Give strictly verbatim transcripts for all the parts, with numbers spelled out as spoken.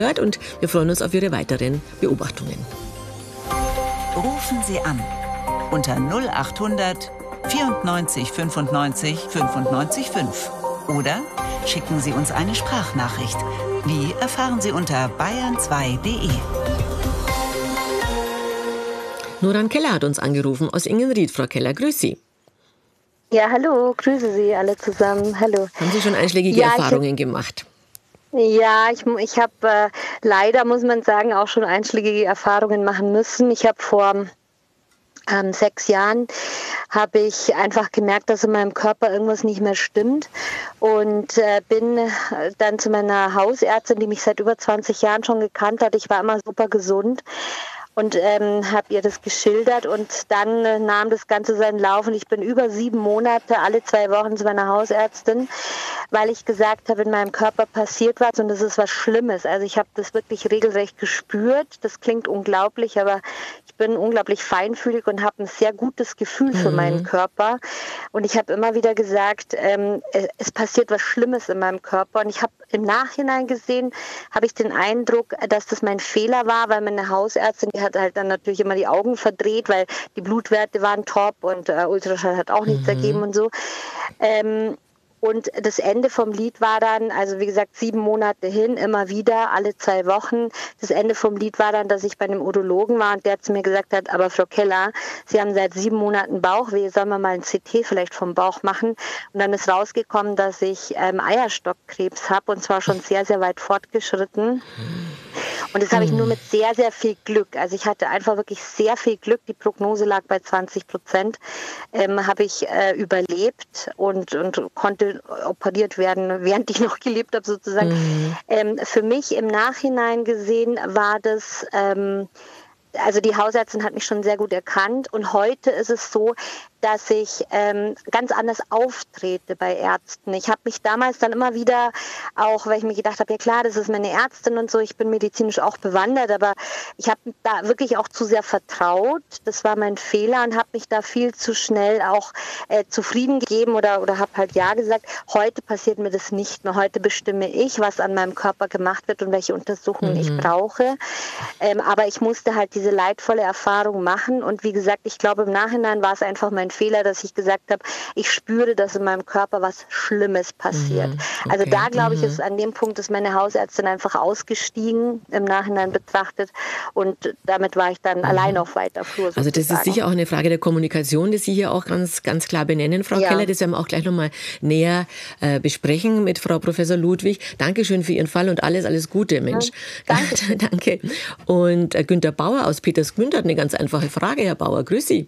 Und wir freuen uns auf Ihre weiteren Beobachtungen. Rufen Sie an unter null achthundert vierundneunzig fünfundneunzig fünfundneunzig fünf oder schicken Sie uns eine Sprachnachricht. Wie erfahren Sie unter bayern zwei punkt de. Nuran Keller hat uns angerufen aus Ingenried. Frau Keller, grüß Sie. Ja, hallo, grüße Sie alle zusammen. Hallo. Haben Sie schon einschlägige ja, Erfahrungen gemacht? Ja, ich, ich habe äh, leider, muss man sagen, auch schon einschlägige Erfahrungen machen müssen. Ich habe vor ähm, sechs Jahren habe ich einfach gemerkt, dass in meinem Körper irgendwas nicht mehr stimmt und äh, bin dann zu meiner Hausärztin, die mich seit über zwanzig Jahren schon gekannt hat. Ich war immer super gesund. Und ähm, habe ihr das geschildert und dann äh, nahm das Ganze seinen Lauf und ich bin über sieben Monate alle zwei Wochen zu meiner Hausärztin, weil ich gesagt habe, in meinem Körper passiert was und das ist was Schlimmes. Also ich habe das wirklich regelrecht gespürt. Das klingt unglaublich, aber ich bin unglaublich feinfühlig und habe ein sehr gutes Gefühl für mhm. meinen Körper. Und ich habe immer wieder gesagt, ähm, es passiert was Schlimmes in meinem Körper. Und ich habe im Nachhinein gesehen, habe ich den Eindruck, dass das mein Fehler war, weil meine Hausärztin, die hat halt dann natürlich immer die Augen verdreht, weil die Blutwerte waren top und äh, Ultraschall hat auch nichts mhm. ergeben und so. Ähm, Und das Ende vom Lied war dann, also wie gesagt, sieben Monate hin, immer wieder, alle zwei Wochen. Das Ende vom Lied war dann, dass ich bei einem Urologen war und der zu mir gesagt hat, aber Frau Keller, Sie haben seit sieben Monaten Bauchweh, sollen wir mal ein C T vielleicht vom Bauch machen? Und dann ist rausgekommen, dass ich ähm, Eierstockkrebs habe und zwar schon sehr, sehr weit fortgeschritten. Und das habe ich nur mit sehr, sehr viel Glück. Also ich hatte einfach wirklich sehr viel Glück. Die Prognose lag bei zwanzig Prozent. Ähm, habe ich äh, überlebt und, und konnte operiert werden, während ich noch gelebt habe sozusagen. Mhm. Ähm, für mich im Nachhinein gesehen war das... Ähm, Also die Hausärztin hat mich schon sehr gut erkannt und heute ist es so, dass ich ähm, ganz anders auftrete bei Ärzten. Ich habe mich damals dann immer wieder, auch weil ich mir gedacht habe, ja klar, das ist meine Ärztin und so, ich bin medizinisch auch bewandert, aber ich habe da wirklich auch zu sehr vertraut. Das war mein Fehler und habe mich da viel zu schnell auch äh, zufrieden gegeben oder, oder habe halt ja gesagt. Heute passiert mir das nicht mehr. Heute bestimme ich, was an meinem Körper gemacht wird und welche Untersuchungen mhm. ich brauche. Ähm, aber ich musste halt diese leidvolle Erfahrung machen und wie gesagt, ich glaube im Nachhinein war es einfach mein Fehler, dass ich gesagt habe, ich spüre, dass in meinem Körper was Schlimmes passiert. Mhm, okay. Also da glaube ich, ist an dem Punkt, ist meine Hausärztin einfach ausgestiegen, im Nachhinein betrachtet und damit war ich dann mhm. allein auf weiter Flur sozusagen. Also das ist sicher auch eine Frage der Kommunikation, die Sie hier auch ganz, ganz klar benennen, Frau ja. Keller. Das werden wir auch gleich nochmal näher äh, besprechen mit Frau Professor Ludwig. Dankeschön für Ihren Fall und alles, alles Gute, Mensch. Ja, danke. Danke. Und äh, Günter Bauer aus Petersgmünd hat eine ganz einfache Frage, Herr Bauer. Grüß Sie.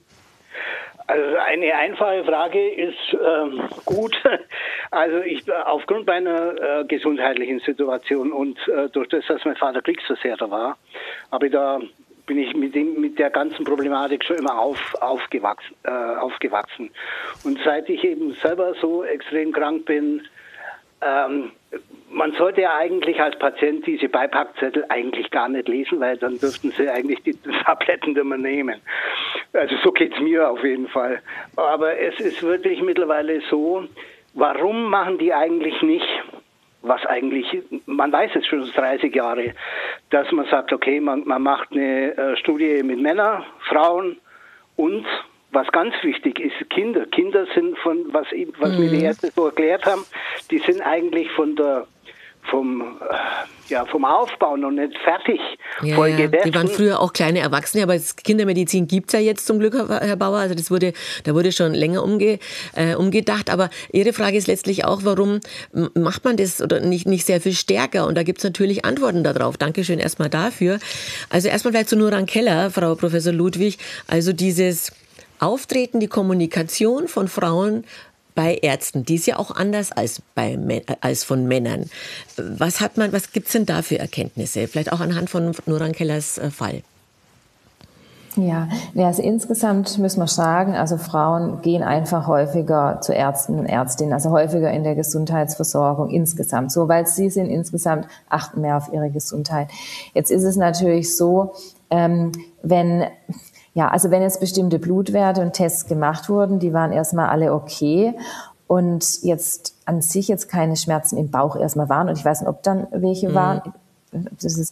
Also eine einfache Frage ist ähm, gut. Also ich aufgrund meiner äh, gesundheitlichen Situation und äh, durch das, dass mein Vater Kriegsversehrter war, habe ich da bin ich mit dem mit der ganzen Problematik schon immer auf, aufgewachsen, äh, aufgewachsen. Und seit ich eben selber so extrem krank bin, ähm, man sollte ja eigentlich als Patient diese Beipackzettel eigentlich gar nicht lesen, weil dann dürften sie eigentlich die Tabletten immer nehmen. Also so geht's mir auf jeden Fall. Aber es ist wirklich mittlerweile so, warum machen die eigentlich nicht, was eigentlich, man weiß es schon dreißig Jahre, dass man sagt, okay, man, man macht eine äh, Studie mit Männern, Frauen und was ganz wichtig ist, Kinder. Kinder sind von, was, was mhm. mir die Ärzte so erklärt haben, die sind eigentlich von der vom, ja, vom Aufbau noch nicht fertig. Ja, voll ja. Die waren früher auch kleine Erwachsene, aber Kindermedizin gibt es ja jetzt zum Glück, Herr Bauer. Also das wurde, da wurde schon länger umge, äh, umgedacht. Aber Ihre Frage ist letztlich auch, warum macht man das oder nicht, nicht sehr viel stärker? Und da gibt es natürlich Antworten darauf. Dankeschön erstmal dafür. Also erstmal vielleicht zu Nuran Keller, Frau Professor Ludwig. Also dieses Auftreten, die Kommunikation von Frauen bei Ärzten, die ist ja auch anders als, bei, als von Männern. Was hat man, was gibt's denn da für Erkenntnisse? Vielleicht auch anhand von Nuran Kellers Fall. Ja, also insgesamt müssen wir sagen, also Frauen gehen einfach häufiger zu Ärzten und Ärztinnen, also häufiger in der Gesundheitsversorgung insgesamt, so weil sie sind insgesamt, achten mehr auf ihre Gesundheit. Jetzt ist es natürlich so, ähm, wenn Ja, also wenn jetzt bestimmte Blutwerte und Tests gemacht wurden, die waren erstmal alle okay und jetzt an sich jetzt keine Schmerzen im Bauch erstmal waren und ich weiß nicht, ob dann welche mhm. waren, dieses